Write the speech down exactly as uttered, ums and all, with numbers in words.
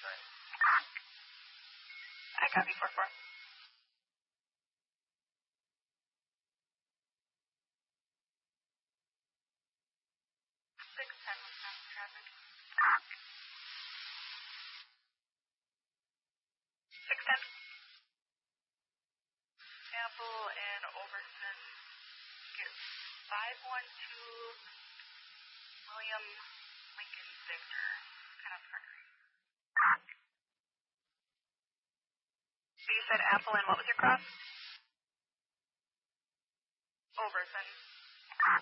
I copy four four. six ten Wisconsin traffic. six ten. Apple and Overton. Get five one two William Lincoln Victor. Kind of Mercury. So you said Apple and what was your cross?